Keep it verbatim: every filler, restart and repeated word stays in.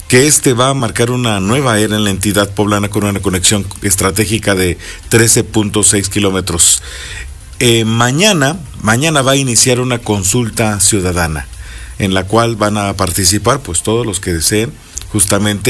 que este va a marcar una nueva era en la entidad poblana con una conexión estratégica de trece punto seis kilómetros. Eh, mañana, mañana va a iniciar una consulta ciudadana en la cual van a participar pues todos los que deseen justamente